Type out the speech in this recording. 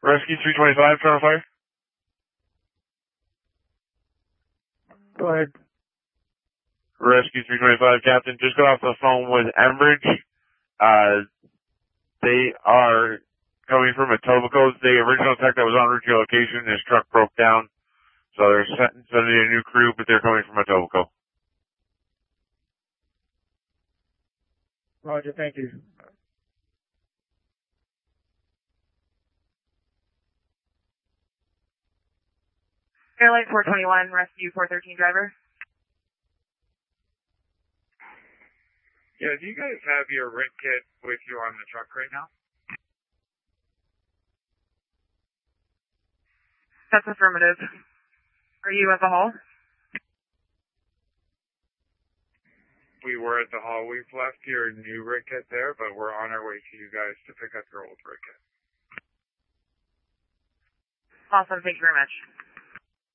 Rescue 325, trying to fire. Go ahead. Rescue 325, Captain, just got off the phone with Enbridge. They are coming from Etobicoke. The original tech that was on route to your location, his truck broke down. So they're sending a new crew, but they're coming from Etobicoke. Roger, thank you. Airline 421, Rescue 413 driver. Yeah, do you guys have your RIT kit with you on the truck right now? That's affirmative. Are you at the hall? We were at the hall. We've left your new RIT kit there, but we're on our way to you guys to pick up your old RIT kit. Awesome, thank you very much.